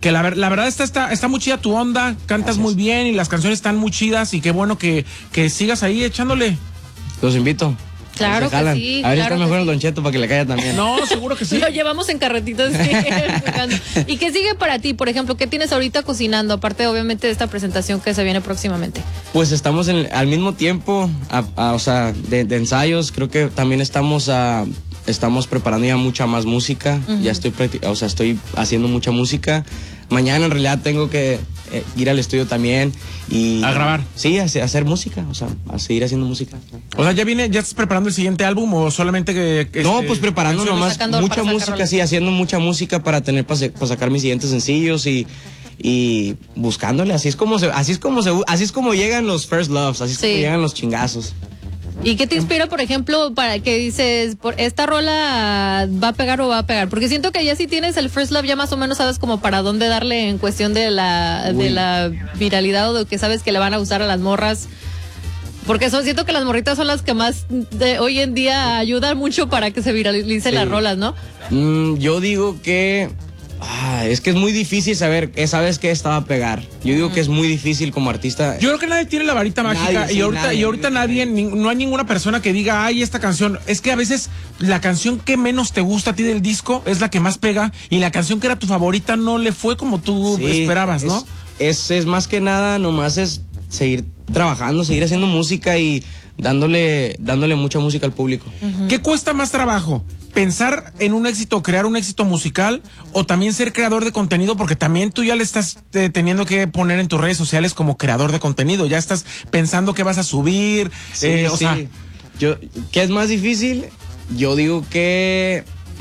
que la verdad está muy chida tu onda, cantas muy bien y las canciones están muy chidas y qué bueno que sigas ahí echándole. Los invito. Claro que sí. A ver, claro está mejor el Don Cheto para que le caiga también. No, seguro que sí. Lo llevamos en carretitas. Sí. ¿Y qué sigue para ti? Por ejemplo, ¿qué tienes ahorita cocinando? Aparte, obviamente, de esta presentación que se viene próximamente. Pues estamos al mismo tiempo, o sea, de ensayos. Creo que también estamos preparando ya mucha más música. Ya estoy haciendo mucha música. Mañana en realidad tengo que ir al estudio también y a grabar. Sí, a hacer música, o sea, a seguir haciendo música. O sea, ya estás preparando el siguiente álbum o solamente que no, pues preparando nomás mucha música, sí, haciendo mucha música para tener para sacar mis siguientes sencillos y buscándole, así es como llegan los first loves, así es como llegan los chingazos. ¿Y qué te inspira, por ejemplo, para que dices, por esta rola va a pegar o va a pegar? Porque siento que ya si tienes el First Love ya más o menos sabes como para dónde darle en cuestión de la viralidad o de que sabes que le van a gustar a las morras. Porque siento que las morritas son las que más hoy en día ayudan mucho para que se viralicen las rolas, ¿no? Yo digo que es que es muy difícil saber, sabes que esta va a pegar. Yo digo que es muy difícil como artista. Yo creo que nadie tiene la varita mágica y ahorita nadie, no hay ninguna persona que diga, ay, esta canción. Es que a veces la canción que menos te gusta a ti del disco es la que más pega y la canción que era tu favorita no le fue como tú esperabas, ¿no? Es más que nada, nomás es seguir trabajando, seguir haciendo música y dándole mucha música al público. ¿Qué cuesta más trabajo? ¿Pensar en un éxito, crear un éxito musical o también ser creador de contenido? Porque también tú ya le estás teniendo que poner en tus redes sociales como creador de contenido. Ya estás pensando qué vas a subir. ¿Qué es más difícil? Yo digo que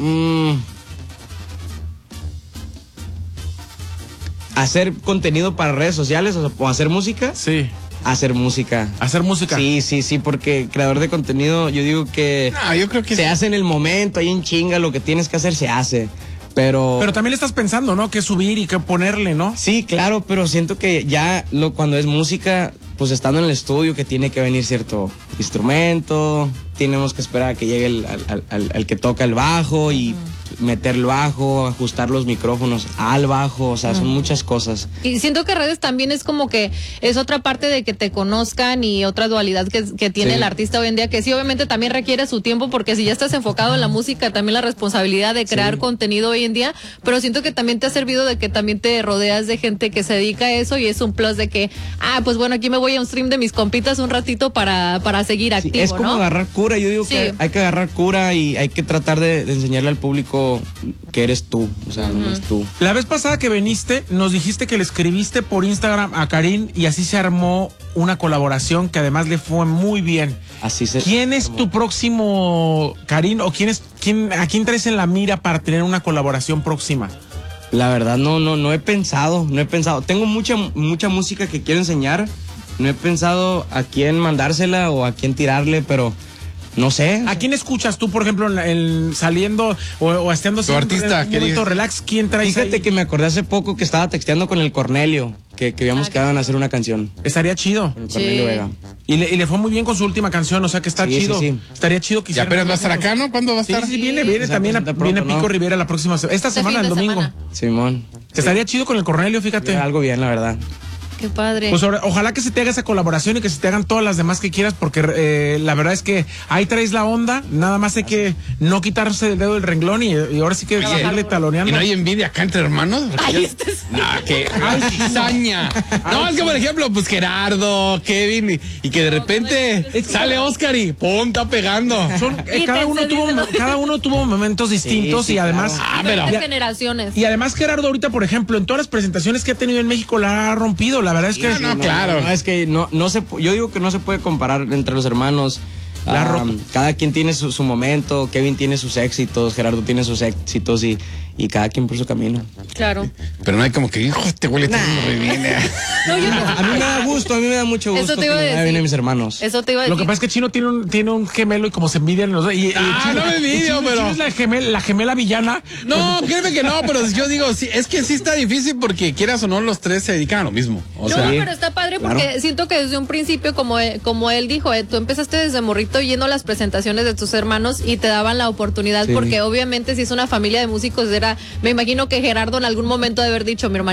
hacer contenido para redes sociales o hacer música. Sí. Hacer música. ¿Hacer música? Sí, porque creador de contenido, yo digo que, yo creo que se hace en el momento, ahí en chinga, lo que tienes que hacer se hace. Pero también le estás pensando, ¿no? Qué subir y qué ponerle, ¿no? Sí, claro, pero siento que ya cuando es música, pues estando en el estudio, que tiene que venir cierto instrumento, tenemos que esperar a que llegue el que toca el bajo y meter el bajo, ajustar los micrófonos al bajo, o sea, son muchas cosas. Y siento que redes también es como que es otra parte de que te conozcan y otra dualidad que tiene el artista hoy en día, que sí obviamente también requiere su tiempo, porque si ya estás enfocado en la música, también la responsabilidad de crear contenido hoy en día, pero siento que también te ha servido de que también te rodeas de gente que se dedica a eso y es un plus de que, pues bueno, aquí me voy a un stream de mis compitas un ratito para seguir activo, es como agarrar cura, yo digo que hay que agarrar cura y hay que tratar de enseñarle al público que eres tú, o sea, no es tú. La vez pasada que viniste, nos dijiste que le escribiste por Instagram a Karin y así se armó una colaboración que además le fue muy bien. ¿Quién es tu próximo, Karin, o a quién traes en la mira para tener una colaboración próxima? La verdad no he pensado. Tengo mucha música que quiero enseñar. No he pensado a quién mandársela o a quién tirarle, pero no sé. ¿A quién escuchas tú, por ejemplo, saliendo o estando tu artista, en un momento relax? ¿Quién traes? Fíjate que me acordé hace poco que estaba texteando con el Cornelio, que habíamos quedado en hacer una canción. Estaría chido. Cornelio Vega. Y le fue muy bien con su última canción, o sea que está chido. Sí. Estaría chido que ya apenas va a estar acá, ¿no? ¿Cuándo va a estar? Sí, viene también, viene Pico Rivera la próxima semana. Esta semana, el domingo. Simón. Estaría chido con el Cornelio, fíjate. Algo bien, la verdad. Qué padre. Pues ojalá que se te haga esa colaboración y que se te hagan todas las demás que quieras, porque la verdad es que ahí traes la onda, nada más hay que no quitarse el dedo del renglón y ahora sí que seguirle taloneando. ¿Y no hay envidia acá entre hermanos? ¡Qué cizaña! No, es que por ejemplo, pues Gerardo, Kevin, y que de repente sale Oscar y ¡pum! Está pegando. Cada uno tuvo momentos distintos y además... generaciones. Y además Gerardo ahorita, por ejemplo, en todas las presentaciones que ha tenido en México la ha rompido. La verdad es que es que yo digo que no se puede comparar entre los hermanos. Cada quien tiene su momento. Kevin tiene sus éxitos, Gerardo tiene sus éxitos y cada quien por su camino. Claro. Pero no hay como que, hijo, este güey le está A mí me da gusto, a mí me da mucho gusto que me vaya bien a mis hermanos. Eso te iba a decir. Lo que pasa es que Chino tiene un gemelo y como se envidian los dos. No me envidio, pero... Chino es la gemela villana. No, créeme que no, pero yo digo, sí, es que sí está difícil porque quieras o no, los tres se dedican a lo mismo. Pero está padre porque siento que desde un principio, como él dijo, tú empezaste desde morrito yendo a las presentaciones de tus hermanos y te daban la oportunidad porque obviamente si es una familia de músicos me imagino que Gerardo en algún momento de haber dicho, mi hermano